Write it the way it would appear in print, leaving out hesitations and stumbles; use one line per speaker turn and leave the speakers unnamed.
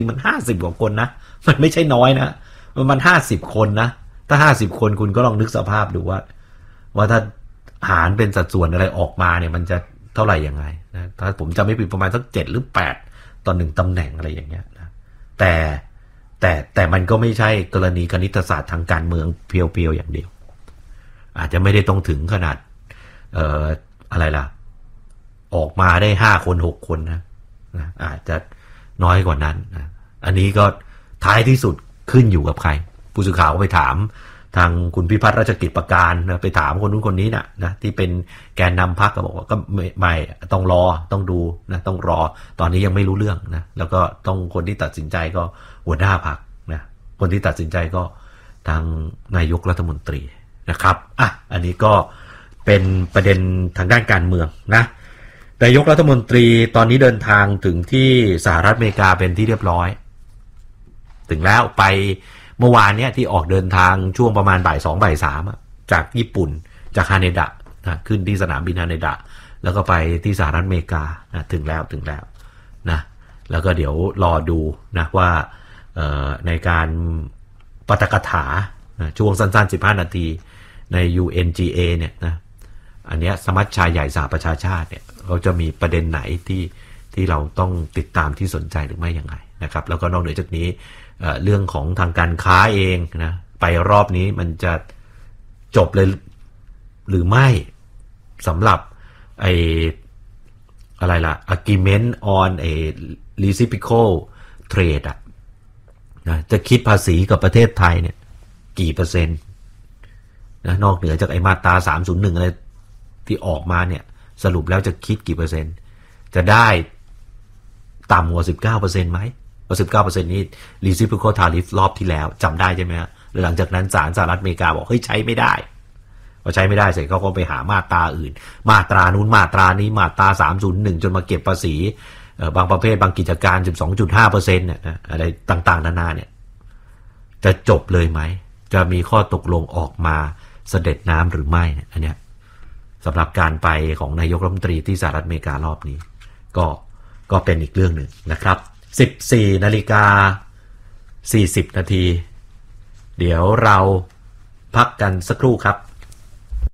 มัน50 กว่าคนนะมันไม่ใช่น้อยนะมัน50 คนนะถ้า50 คนคุณก็ลองนึกสภาพดูว่าถ้าหารเป็นสัดส่วนอะไรออกมาเนี่ยมันจะเท่าไหร่ยังไงนะถ้าผมจำไม่ผิดประมาณสัก7 หรือ 8ต่อ1ตำแหน่งอะไรอย่างเงี้ยนะแต่มันก็ไม่ใช่กรณีคณิตศาสตร์ทางการเมืองเพียวๆอย่างเดียวอาจจะไม่ได้ต้องถึงขนาดอะไรล่ะออกมาได้5 คน6 คนนะอาจจะน้อยกว่านั้นนะอันนี้ก็ท้ายที่สุดขึ้นอยู่กับใครผู้สื่อข่าวก็ไปถามทางคุณพิพัฒน์รัชกิจประการนะไปถามคนนู้นคนนี้นะที่เป็นแกนนำพรรคก็บอกว่าก็ไม่ต้องรอต้องดูนะต้องรอตอนนี้ยังไม่รู้เรื่องนะแล้วก็ต้องคนที่ตัดสินใจก็หัวหน้าพรรคนะคนที่ตัดสินใจก็ทางนายกรัฐมนตรีนะครับอันนี้ก็เป็นประเด็นทางด้านการเมืองนะนายกรัฐมนตรีตอนนี้เดินทางถึงที่สหรัฐอเมริกาเป็นที่เรียบร้อยถึงแล้วไปเมื่อวานเนี้ยที่ออกเดินทางช่วงประมาณบ่าย 2 บ่าย 3จากญี่ปุ่นจากฮาเนดะนะขึ้นที่สนามบินฮาเนดะแล้วก็ไปที่สหรัฐอเมริกานะถึงแล้วนะแล้วก็เดี๋ยวรอดูนะว่าในการปาฐกถาช่วงสั้นๆ15 นาทีใน UNGA เนี่ยนะอันเนี้ยสมัชชาใหญ่สหประชาชาติเนี่ยเขาจะมีประเด็นไหนที่เราต้องติดตามที่สนใจหรือไม่ยังไงนะครับแล้วก็นอกเหนือจากนี้เรื่องของทางการค้าเองนะไปรอบนี้มันจะจบเลยหรือไม่สำหรับอะไรล่ะ agreement on a reciprocal trade นะจะคิดภาษีกับประเทศไทยเนี่ยกี่เปอร์เซ็นต์นะนอกเหนือจากมาตรา301อะไรที่ออกมาเนี่ยสรุปแล้วจะคิดกี่เปอร์เซ็นต์จะได้ต่ำกว่า 19% ไหม19% นี้ reciprocal tariff รอบที่แล้วจำได้ใช่ไหมฮะหลังจากนั้นศาลสหรัฐอเมริกาบอกเฮ้ยใช้ไม่ได้พอใช้ไม่ได้เสร็จเขาก็ไปหามาตราอื่นมาตรานู้นมาตรานี้มาตรา301จนมาเก็บภาษีบางประเภทบางกิจการ 12.5% เนี่ยอะไรต่างๆนานาเนี่ยจะจบเลยไหมจะมีข้อตกลงออกมาเสด็จน้ำหรือไม่อันเนี้ยสำหรับการไปของนายกรัฐมนตรีที่สหรัฐอเมริการอบนี้ก็เป็นอีกเรื่องหนึ่งนะครับ14:40 นาทีเดี๋ยวเราพักกันสักครู่ครับ